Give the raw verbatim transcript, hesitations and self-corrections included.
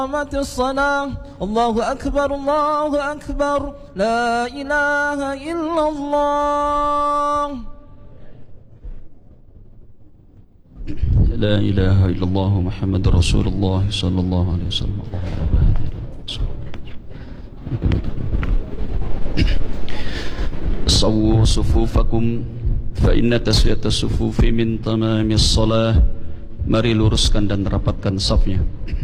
قامت الصلاة الله أكبر الله أكبر لا إله إلا الله لا إله إلا الله محمد رسول الله صلى الله عليه وسلم. صووا صفوفكم فإن تسوية الصفوف من تمام الصلاة. Mari luruskan dan rapatkan safnya.